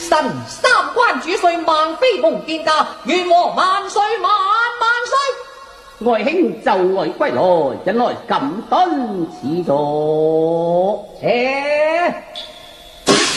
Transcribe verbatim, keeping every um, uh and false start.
神三关主岁，孟非梦见家，愿我万岁万万岁！ 外兄就位归来，引来感敦赐座。 且